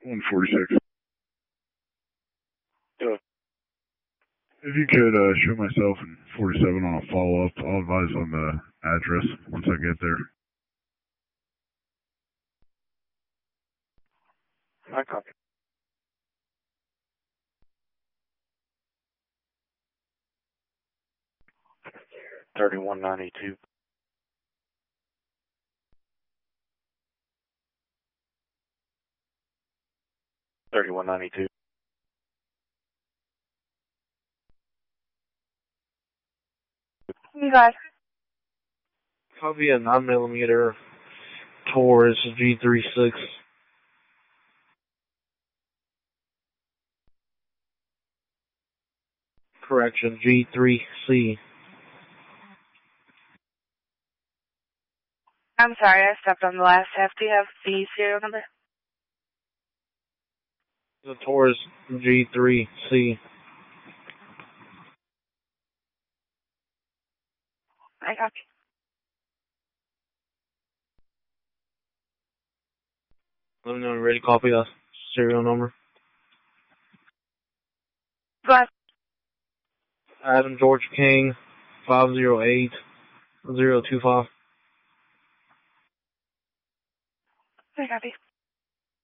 146. Yeah. If you could show myself and 47 on a follow-up, I'll advise on the address once I get there. I copy. $31.92. $31.92. You guys. Copy a 9mm Taurus G36. Correction, G3C. I'm sorry, I stepped on the last half. Do you have the serial number? The Taurus G3C. I copy. Let me know when you're ready to copy a serial number. Go ahead. Adam George King, 508025. I copy.